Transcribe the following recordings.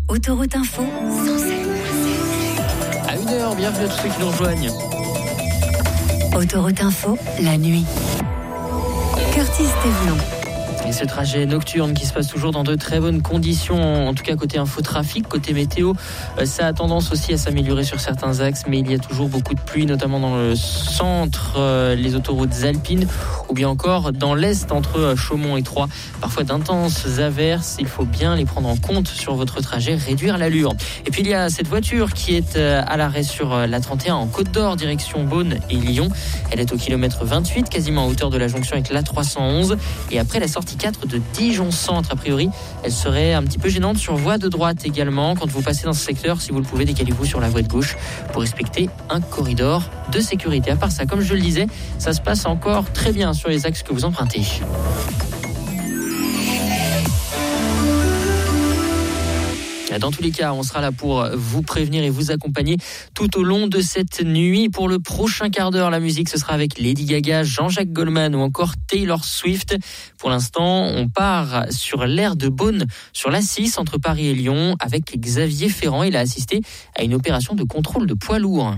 Autoroute Info, 107. À 1h, bienvenue à tous ceux qui nous rejoignent. Autoroute Info, la nuit. Curtis Thévelon. Et ce trajet nocturne qui se passe toujours dans de très bonnes conditions, en tout cas côté infotrafic, côté météo, ça a tendance aussi à s'améliorer sur certains axes, mais il y a toujours beaucoup de pluie, notamment dans le centre, les autoroutes alpines, ou bien encore dans l'est entre Chaumont et Troyes. Parfois d'intenses averses, il faut bien les prendre en compte sur votre trajet, réduire l'allure. Et puis il y a cette voiture qui est à l'arrêt sur la 31 en Côte d'Or, direction Beaune et Lyon. Elle est au kilomètre 28, quasiment à hauteur de la jonction avec l'A311. Et après la sortie 4 de Dijon Centre, a priori, elle serait un petit peu gênante sur voie de droite également. Quand vous passez dans ce secteur, si vous le pouvez, décalez-vous sur la voie de gauche pour respecter un corridor de sécurité. À part ça, comme je le disais, ça se passe encore très bien sur les axes que vous empruntez. Dans tous les cas, on sera là pour vous prévenir et vous accompagner tout au long de cette nuit. Pour le prochain quart d'heure, la musique, ce sera avec Lady Gaga, Jean-Jacques Goldman ou encore Taylor Swift. Pour l'instant, on part sur l'aire de Beaune, sur l'A6 entre Paris et Lyon, avec Xavier Ferrand. Il a assisté à une opération de contrôle de poids lourds.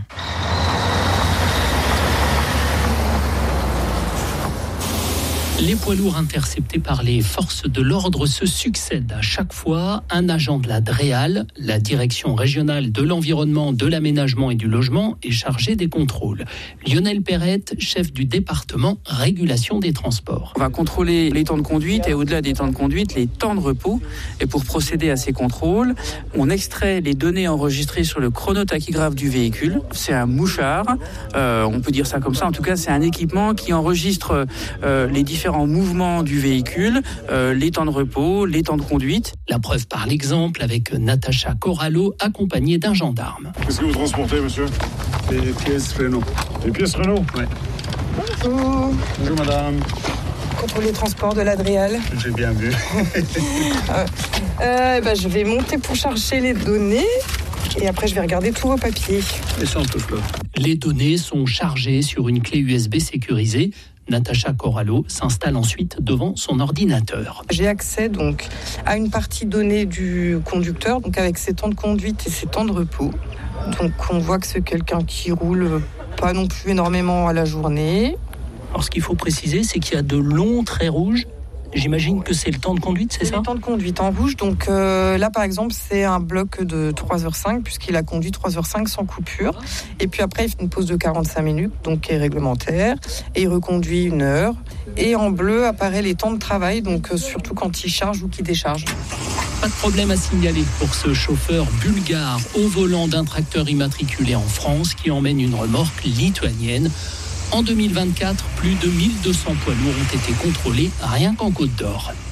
Les poids lourds interceptés par les forces de l'ordre se succèdent à chaque fois. Un agent de la DREAL, la Direction régionale de l'environnement, de l'aménagement et du logement, est chargé des contrôles. Lionel Perrette, chef du département régulation des transports. On va contrôler les temps de conduite et au-delà des temps de conduite, les temps de repos. Et pour procéder à ces contrôles, on extrait les données enregistrées sur le chronotachygraphe du véhicule. C'est un mouchard, on peut dire ça comme ça. En tout cas, c'est un équipement qui enregistre les différents mouvements du véhicule, les temps de repos, les temps de conduite. La preuve par l'exemple avec Natacha Corallo, accompagnée d'un gendarme. Qu'est-ce que vous transportez, monsieur? Des pièces Renault. Des pièces Renault? Oui. Bonjour. Bonjour, madame. Contrôle les transports de la DREAL. J'ai bien vu. Je vais monter pour chercher les données. Et après, je vais regarder tous vos papiers. Ils sont tous là. Les données sont chargées sur une clé USB sécurisée. Natacha Corallo s'installe ensuite devant son ordinateur. J'ai accès donc à une partie donnée du conducteur, donc avec ses temps de conduite et ses temps de repos. Donc on voit que c'est quelqu'un qui roule pas non plus énormément à la journée. Alors ce qu'il faut préciser, c'est qu'il y a de longs traits rouges. J'imagine que c'est le temps de conduite, c'est ça ? Le temps de conduite en rouge. Donc là, par exemple, c'est un bloc de 3h05, puisqu'il a conduit 3h05 sans coupure. Et puis après, il fait une pause de 45 minutes, donc qui est réglementaire. Et il reconduit 1 heure. Et en bleu apparaît les temps de travail, donc surtout quand il charge ou qu'il décharge. Pas de problème à signaler pour ce chauffeur bulgare au volant d'un tracteur immatriculé en France qui emmène une remorque lituanienne. En 2024, plus de 1200 poids lourds ont été contrôlés rien qu'en Côte d'Or.